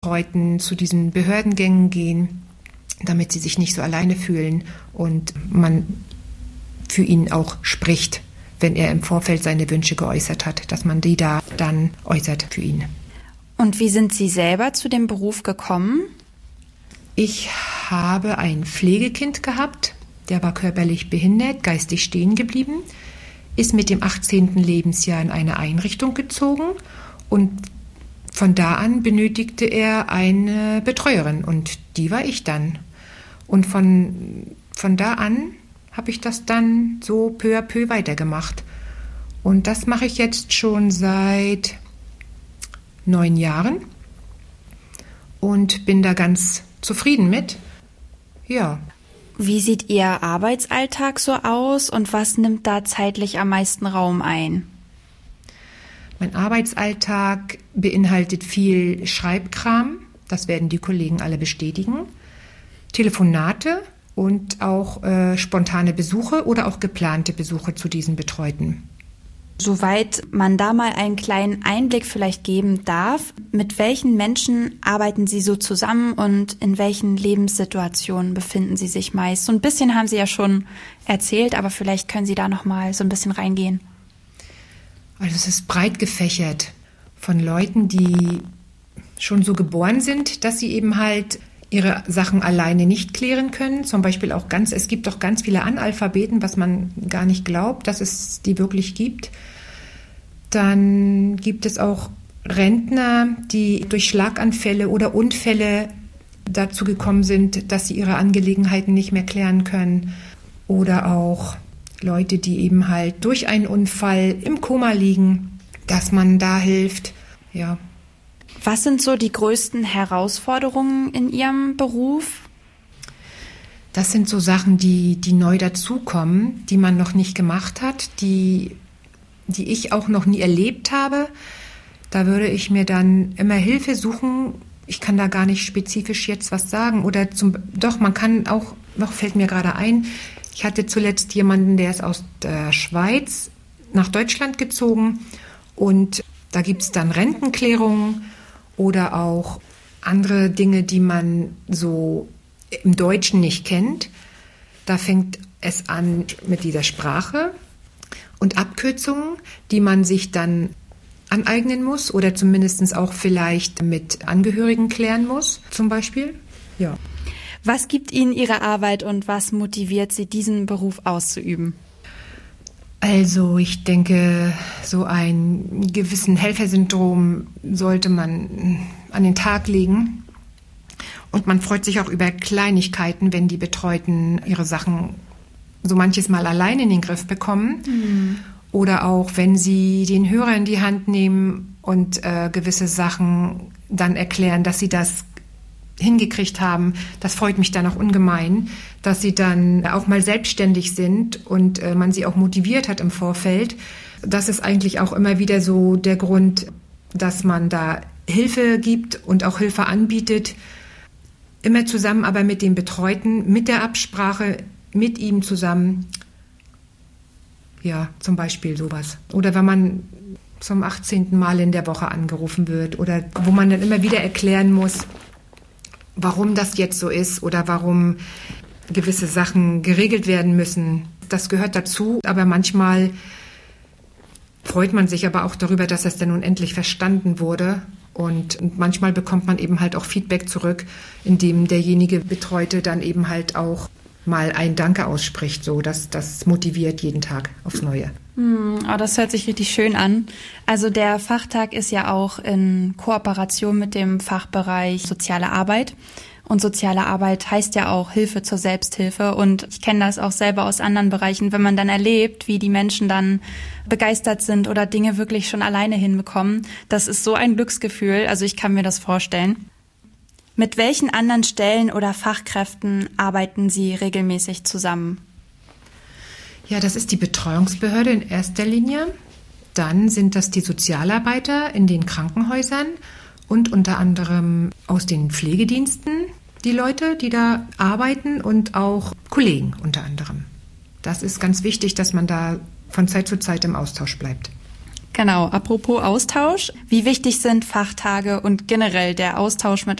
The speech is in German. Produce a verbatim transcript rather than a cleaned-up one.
Leuten zu diesen Behördengängen gehen, damit sie sich nicht so alleine fühlen und man für ihn auch spricht, wenn er im Vorfeld seine Wünsche geäußert hat, dass man die da dann äußert für ihn. Und wie sind Sie selber zu dem Beruf gekommen? Ich habe ein Pflegekind gehabt, der war körperlich behindert, geistig stehen geblieben, ist mit dem achtzehnten Lebensjahr in eine Einrichtung gezogen und von da an benötigte er eine Betreuerin und die war ich dann. Und von, von da an habe ich das dann so peu à peu weitergemacht. Und das mache ich jetzt schon seit neun Jahren und bin da ganz zufrieden mit. Ja. Wie sieht Ihr Arbeitsalltag so aus und was nimmt da zeitlich am meisten Raum ein? Mein Arbeitsalltag beinhaltet viel Schreibkram, das werden die Kollegen alle bestätigen, Telefonate und auch äh, spontane Besuche oder auch geplante Besuche zu diesen Betreuten. Soweit man da mal einen kleinen Einblick vielleicht geben darf, mit welchen Menschen arbeiten Sie so zusammen und in welchen Lebenssituationen befinden Sie sich meist? So ein bisschen haben Sie ja schon erzählt, aber vielleicht können Sie da noch mal so ein bisschen reingehen. Also es ist breit gefächert von Leuten, die schon so geboren sind, dass sie eben halt ihre Sachen alleine nicht klären können. Zum Beispiel auch ganz, es gibt auch ganz viele Analphabeten, was man gar nicht glaubt, dass es die wirklich gibt. Dann gibt es auch Rentner, die durch Schlaganfälle oder Unfälle dazu gekommen sind, dass sie ihre Angelegenheiten nicht mehr klären können. Oder auch Leute, die eben halt durch einen Unfall im Koma liegen, dass man da hilft. Ja. Was sind so die größten Herausforderungen in Ihrem Beruf? Das sind so Sachen, die, die neu dazukommen, die man noch nicht gemacht hat, die, die ich auch noch nie erlebt habe. Da würde ich mir dann immer Hilfe suchen. Ich kann da gar nicht spezifisch jetzt was sagen. Oder zum, doch, man kann auch, noch fällt mir gerade ein, ich hatte zuletzt jemanden, der ist aus der Schweiz nach Deutschland gezogen und da gibt es dann Rentenklärungen oder auch andere Dinge, die man so im Deutschen nicht kennt. Da fängt es an mit dieser Sprache und Abkürzungen, die man sich dann aneignen muss oder zumindest auch vielleicht mit Angehörigen klären muss, zum Beispiel. Ja. Was gibt Ihnen Ihre Arbeit und was motiviert Sie, diesen Beruf auszuüben? Also ich denke, so ein gewissen Helfersyndrom sollte man an den Tag legen. Und man freut sich auch über Kleinigkeiten, wenn die Betreuten ihre Sachen so manches Mal allein in den Griff bekommen. Mhm. Oder auch, wenn sie den Hörer in die Hand nehmen und äh, gewisse Sachen dann erklären, dass sie das hingekriegt haben. Das freut mich dann auch ungemein, dass sie dann auch mal selbstständig sind und äh, man sie auch motiviert hat im Vorfeld. Das ist eigentlich auch immer wieder so der Grund, dass man da Hilfe gibt und auch Hilfe anbietet. Immer zusammen aber mit dem Betreuten, mit der Absprache, mit ihm zusammen. Ja, zum Beispiel sowas. Oder wenn man zum achtzehnten Mal in der Woche angerufen wird oder wo man dann immer wieder erklären muss, warum das jetzt so ist oder warum gewisse Sachen geregelt werden müssen. Das gehört dazu, aber manchmal freut man sich aber auch darüber, dass das dann nun endlich verstanden wurde. Und manchmal bekommt man eben halt auch Feedback zurück, indem derjenige Betreute dann eben halt auch mal ein Danke ausspricht. So, das, das motiviert jeden Tag aufs Neue. Hm, oh, das hört sich richtig schön an. Also der Fachtag ist ja auch in Kooperation mit dem Fachbereich Soziale Arbeit. Und soziale Arbeit heißt ja auch Hilfe zur Selbsthilfe. Und ich kenne das auch selber aus anderen Bereichen, wenn man dann erlebt, wie die Menschen dann begeistert sind oder Dinge wirklich schon alleine hinbekommen. Das ist so ein Glücksgefühl. Also ich kann mir das vorstellen. Mit welchen anderen Stellen oder Fachkräften arbeiten Sie regelmäßig zusammen? Ja, das ist die Betreuungsbehörde in erster Linie. Dann sind das die Sozialarbeiter in den Krankenhäusern und unter anderem aus den Pflegediensten die Leute, die da arbeiten und auch Kollegen unter anderem. Das ist ganz wichtig, dass man da von Zeit zu Zeit im Austausch bleibt. Genau, apropos Austausch. Wie wichtig sind Fachtage und generell der Austausch mit